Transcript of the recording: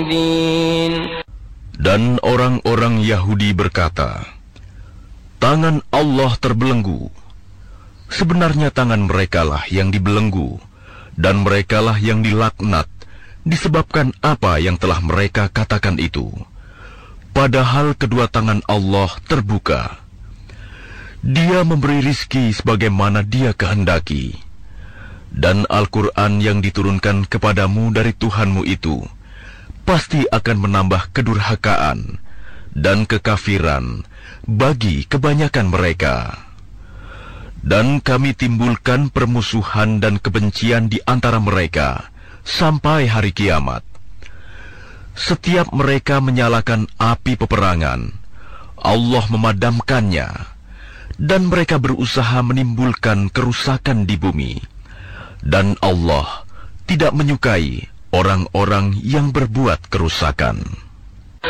Dan orang-orang Yahudi berkata, tangan Allah terbelenggu. Sebenarnya tangan merekalah yang dibelenggu, dan merekalah yang dilaknat, disebabkan apa yang telah mereka katakan itu. Padahal kedua tangan Allah terbuka. Dia memberi rizki sebagaimana Dia kehendaki. Dan Al-Quran yang diturunkan kepadamu dari Tuhanmu itu pasti akan menambah kedurhakaan dan kekafiran bagi kebanyakan mereka. Dan kami timbulkan permusuhan dan kebencian di antara mereka sampai hari kiamat. Setiap mereka menyalakan api peperangan, Allah memadamkannya, dan mereka berusaha menimbulkan kerusakan di bumi. Dan Allah tidak menyukai orang-orang yang berbuat kerusakan.